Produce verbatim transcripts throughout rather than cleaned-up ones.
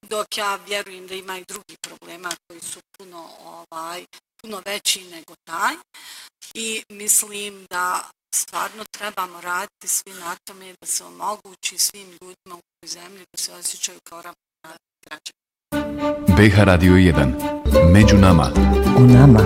dok ja vjerujem da ima i drugih problema koji su puno, ovaj, puno veći nego taj. I mislim da stvarno trebamo raditi svi na tome da se omogući svim ljudima u ovoj zemlji da se osjećaju kao ravnopravni građani. B H Radio jedan. Među nama. U nama.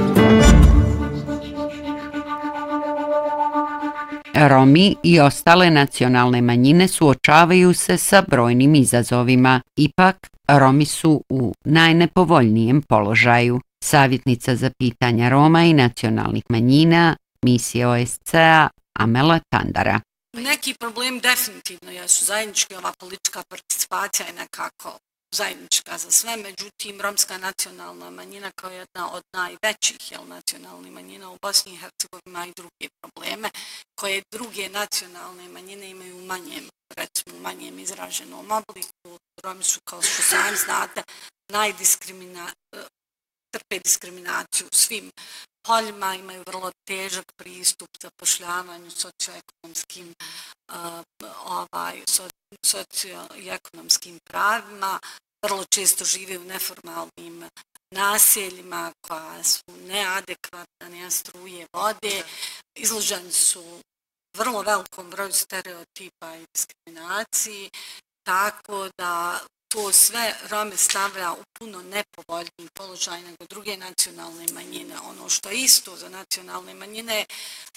Romi i ostale nacionalne manjine suočavaju se sa brojnim izazovima. Ipak, Romi su u najnepovoljnijem položaju. Savjetnica za pitanja Roma i nacionalnih manjina, misije O S C A, Amela Tandara. Neki problem definitivno jesu zajednički, ova politička participacija je nekako zajednička za sve, međutim romska nacionalna manjina kao jedna od najvećih jel, nacionalnih manjina u Bosni i Hercegovini ima i druge probleme koje druge nacionalne manjine imaju u manjem, recimo u manjem izraženom obliku. Romi su, kao što sami znate, najdiskrimina, trpe diskriminaciju u svim poljima, imaju vrlo težak pristup zapošljavanju, socioekonomskim uh, ovaj, so, socioekonomskim pravima, vrlo često žive u neformalnim naseljima koja su neadekvatna, nema struje, vode, izloženi su vrlo velikom broju stereotipa i diskriminaciji, tako da to sve Rome stavlja u puno nepovoljniji položaj nego druge nacionalne manjine. Ono što je isto za nacionalne manjine je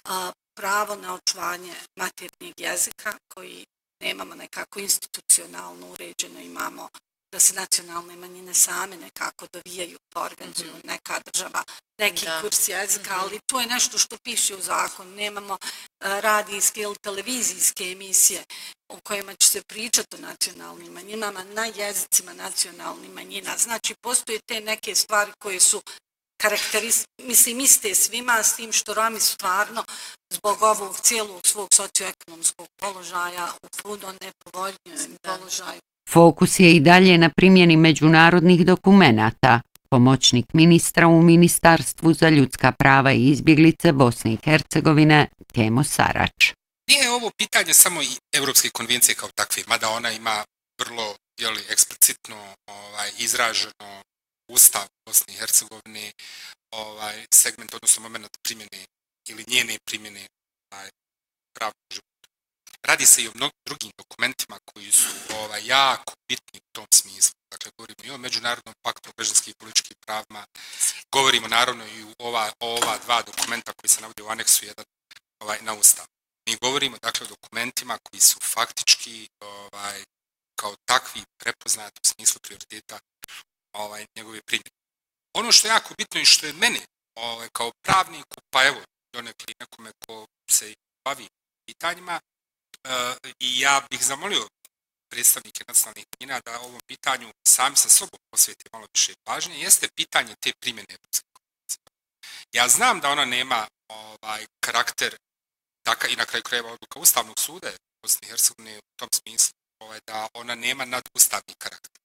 pravo na očuvanje maternjeg jezika koji nemamo nekako institucionalno uređeno, imamo da se nacionalne manjine same nekako dovijaju, pa organizuju mm-hmm. neka država, neki da. kurs jezika, mm-hmm. ali to je nešto što piše u zakonu. Nemamo uh, radijske ili televizijske emisije u kojima će se pričati o nacionalnim manjinama na jezicima nacionalnih manjina. Znači, postoje te neke stvari koje su karakteristične, mislim, iste svima, s tim što Romi stvarno zbog ovog cijelog svog socioekonomskog položaja u puno nepovoljnijem položaju. Fokus je i dalje na primjeni međunarodnih dokumenata. Pomoćnik ministra u Ministarstvu za ljudska prava i izbjeglice Bosne i Hercegovine, Kemo Sarač. Nije ovo pitanje samo i Evropske konvencije kao takve, mada ona ima vrlo jeli, eksplicitno ovaj, izraženo Ustav Bosne i Hercegovine, ovaj, segment, odnosno moment primjene ili njene primjene ovaj, pravnog života. Radi se i o mnogim drugim dokumentima koji su ovaj, jako bitni u tom smislu. Dakle, govorimo i o Međunarodnom paktu o građanskim i političkim pravima, govorimo naravno i o ova, ova dva dokumenta koji se navode u aneksu jedan ovaj, na Ustav. Mi govorimo dakle o dokumentima koji su faktički ovaj, kao takvi prepoznati u smislu prioriteta ovaj, njegove primjene. Ono što je jako bitno i što je meni ovaj, kao pravniku, pa evo, donekli nekome ko se bavi pitanjima, Uh, i ja bih zamolio predstavnike nacionalnih manjina da ovom pitanju sami sa sobom posvete malo više pažnje, jeste pitanje te primjene Evropske konvencije. Ja znam da ona nema ovaj, karakter, taka, i na kraju krajeva odluka Ustavnog suda Bosne i Hercegovine u tom smislu, ovaj, da ona nema nadustavni karakter.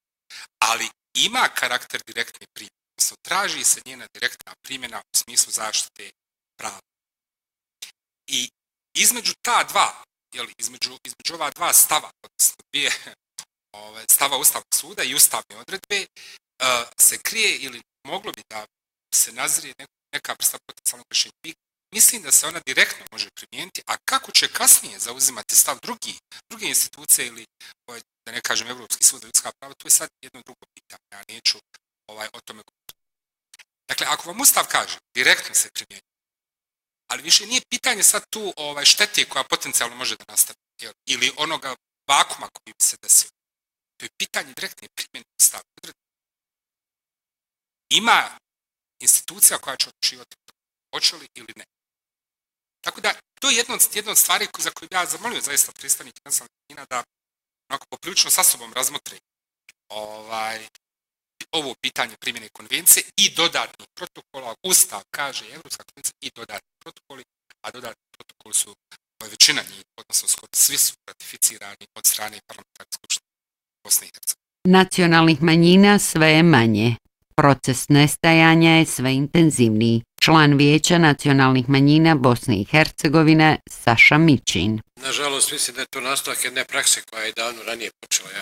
Ali ima karakter direktne primjene, odnosno traži se njena direktna primjena u smislu zaštite prava. I između ta dva Jel, između, između ova dva stava, odnosno dvije ove, stava Ustavnog suda i ustavne odredbe, uh, se krije ili moglo bi da se nazrije neka, neka vrsta potencijalnog rješenja. Mislim da se ona direktno može primijeniti, a kako će kasnije zauzimati stav drugi, druge institucije ili, ovaj, da ne kažem, Evropski sud za ljudska prava, to je sad jedno drugo pitanje, ja neću ovaj, o tome govoriti. Dakle, ako vam Ustav kaže, direktno se primjenjuje, ali više nije pitanje sad tu ovaj, štete koja potencijalno može da nastane ili onoga vakuma koji bi se desio. To je pitanje direktne primjene Ustava. Ima institucija koja će odlučivati hoće li ili ne. Tako da, to je jedna od, jedna od stvari za koju ja zamolio zaista predstavnike nacionalnih manjina da onako poprilično sa sobom razmotre ovaj, ovo pitanje primjene konvencije i dodatnih protokola. Ustav kaže Evropska konvencija i dodatni protokoli, a dodatni protokoli su većina njih, odnosno skoro svi su ratificirani od strane parlamentarne skupštine Bosne i Hercegovine. Nacionalnih manjina sve je manje. Proces nestajanja je sve intenzivniji. Član Vijeća nacionalnih manjina Bosne i Hercegovine Saša Mićin. Nažalost, mislim da je to nastavak jedne prakse koja je davno ranije počela. Ja